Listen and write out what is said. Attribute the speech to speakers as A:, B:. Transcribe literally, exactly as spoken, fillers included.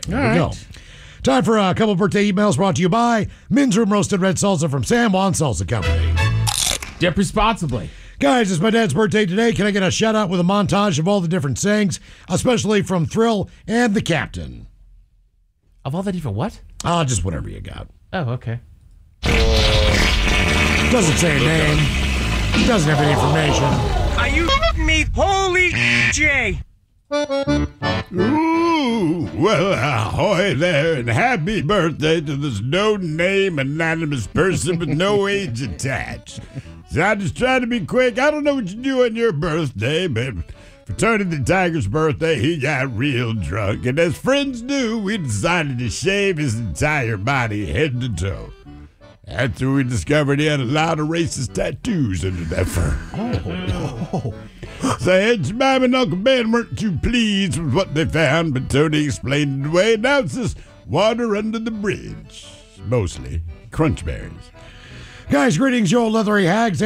A: There
B: All
A: we
B: right.
A: go. Time for a couple birthday emails brought to you by Men's Room Roasted Red Salsa from San Juan Salsa Company.
B: Dip responsibly.
A: Guys, it's my dad's birthday today. Can I get a shout out with a montage of all the different sayings, especially from Thrill and the Captain?
B: Of all the different what?
A: Ah, just whatever you got.
B: Oh, okay.
A: Doesn't say a name. Doesn't have any information.
C: Are you me? Holy J!
D: Ooh, well, ahoy there, and happy birthday to this no-name anonymous person with no age attached. So I just trying to be quick. I don't know what you do on your birthday, but for Tony the Tiger's birthday, he got real drunk. And as friends do, we decided to shave his entire body, head to toe. After we discovered he had a lot of racist tattoos under that fur.
A: Oh.
D: So Aunt Jemima and Uncle Ben weren't too pleased with what they found, but Tony explained it away. Now it's just water under the bridge. Mostly crunch berries.
A: Guys, greetings, you old leathery hags.